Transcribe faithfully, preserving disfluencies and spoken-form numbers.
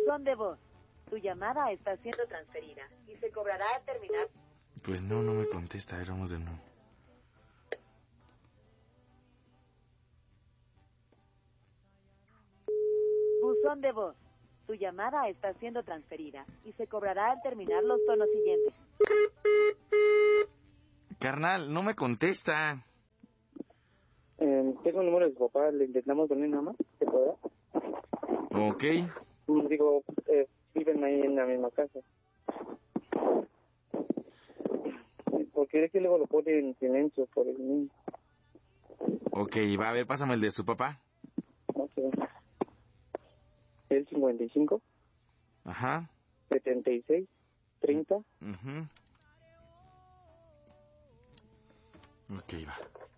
Buzón de voz. Tu llamada está siendo transferida y se cobrará al terminar. Pues no, no me contesta. A ver, vamos de nuevo. Buzón de voz. Tu llamada está siendo transferida y se cobrará al terminar los tonos siguientes. Carnal, no me contesta. Eh, tengo el número de su papá, le intentamos poner nada más, ¿se podrá? Ok. Digo, eh, viven ahí en la misma casa. Porque es que luego lo pone en silencio por el niño. Ok, va a ver, pásame el de su papá. Ok. El cincuenta y cinco. Ajá. setenta y seis. treinta. Uh-huh. Ok, va.